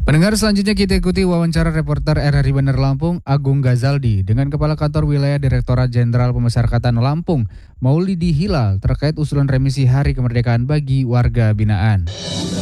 Pendengar, selanjutnya kita ikuti wawancara reporter RRI Bandar Lampung, Agung Gazaldi, dengan Kepala Kantor Wilayah Direktorat Jenderal Pemasyarakatan Lampung, Maulidi Hilal, terkait usulan remisi Hari Kemerdekaan bagi warga binaan.